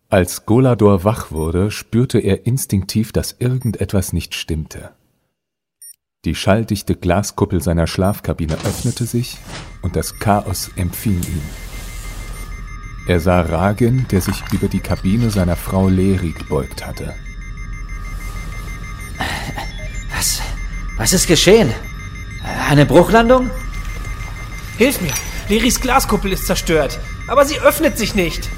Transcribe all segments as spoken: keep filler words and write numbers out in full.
Als Golador wach wurde, spürte er instinktiv, dass irgendetwas nicht stimmte. Die schalldichte Glaskuppel seiner Schlafkabine öffnete sich und das Chaos empfing ihn. Er sah Ragin, der sich über die Kabine seiner Frau Leri gebeugt hatte. Was? Was ist geschehen? Eine Bruchlandung? Hilf mir! Leris Glaskuppel ist zerstört, aber sie öffnet sich nicht.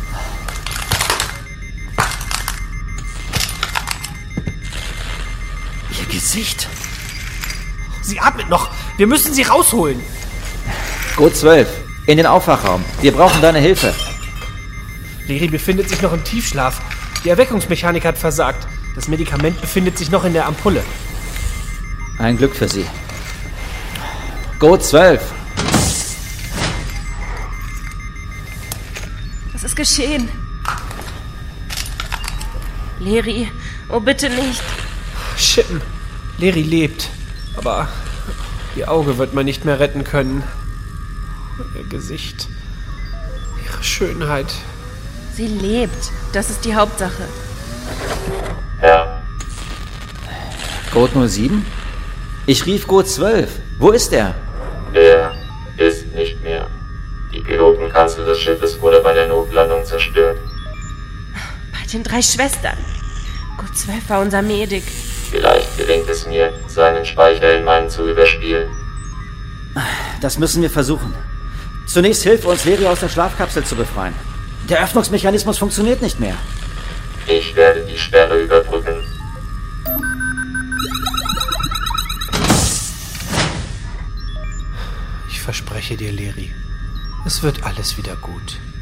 Ihr Gesicht. Sie atmet noch. Wir müssen sie rausholen. Gut zwölf. In den Aufwachraum. Wir brauchen deine Hilfe. Leri befindet sich noch im Tiefschlaf. Die Erweckungsmechanik hat versagt. Das Medikament befindet sich noch in der Ampulle. Ein Glück für sie. Gut zwölf. Was ist geschehen? Leri, oh bitte nicht. Schippen. Leri lebt. Aber ihr Auge wird man nicht mehr retten können. Ihr Gesicht. Ihre Schönheit. Sie lebt. Das ist die Hauptsache. Ja. Code null sieben? Ich rief Code zwölf. Wo ist er? Er ist nicht mehr. Die Pilotenkanzel des Schiffes wurde bei der Notlandung zerstört. Bei den drei Schwestern. Code zwölf war unser Medik. Vielleicht gelingt es mir, seinen Speicher in meinen zu überspielen. Das müssen wir versuchen. Zunächst hilf uns, Leri aus der Schlafkapsel zu befreien. Der Öffnungsmechanismus funktioniert nicht mehr. Ich werde die Sperre überbrücken. Ich verspreche dir, Leri, es wird alles wieder gut.